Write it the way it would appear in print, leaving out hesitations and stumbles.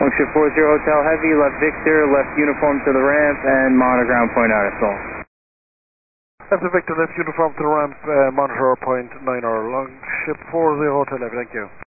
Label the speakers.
Speaker 1: Longship 40 Hotel Heavy, left Victor, left uniform to the ramp, and monitor ground point out at all.
Speaker 2: Left Victor, left uniform to the ramp, monitor point 9 hour. Longship 40 Hotel Heavy, thank you.